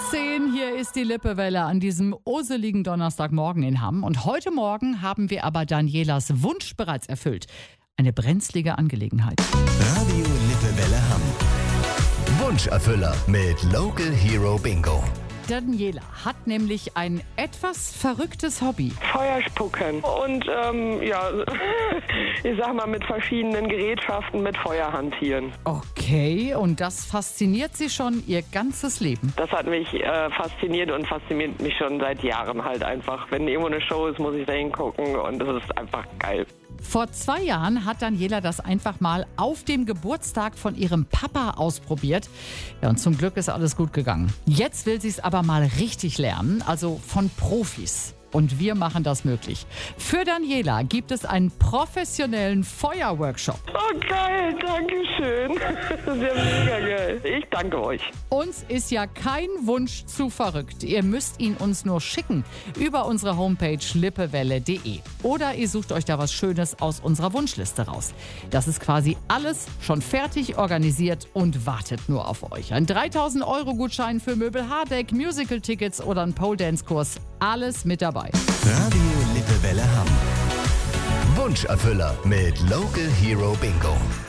8:10, hier ist die Lippewelle an diesem oseligen Donnerstagmorgen in Hamm. Und heute Morgen haben wir aber Danielas Wunsch bereits erfüllt. Eine brenzlige Angelegenheit. Radio Lippewelle Hamm. Wunscherfüller mit Local Hero Bingo. Daniela hat nämlich ein etwas verrücktes Hobby. Feuer spucken und ich sag mal mit verschiedenen Gerätschaften mit Feuer hantieren. Okay, und das fasziniert sie schon ihr ganzes Leben. Das hat mich fasziniert und fasziniert mich schon seit Jahren halt einfach. Wenn irgendwo eine Show ist, muss ich da hingucken und das ist einfach geil. Vor 2 Jahren hat Daniela das einfach mal auf dem Geburtstag von ihrem Papa ausprobiert. Ja, und zum Glück ist alles gut gegangen. Jetzt will sie es aber mal richtig lernen, also von Profis. Und wir machen das möglich. Für Daniela gibt es einen professionellen Feuerworkshop. Oh geil, danke schön. Das ist ja mega geil. Ich danke euch. Uns ist ja kein Wunsch zu verrückt. Ihr müsst ihn uns nur schicken über unsere Homepage lippewelle.de. Oder ihr sucht euch da was Schönes aus unserer Wunschliste raus. Das ist quasi alles schon fertig organisiert und wartet nur auf euch. Ein 3.000-Euro-Gutschein für Möbel Hardeck, Musical-Tickets oder ein Pole-Dance-Kurs. Alles mit dabei. Radio Lippewelle Hamm. Wunscherfüller mit Local Hero Bingo.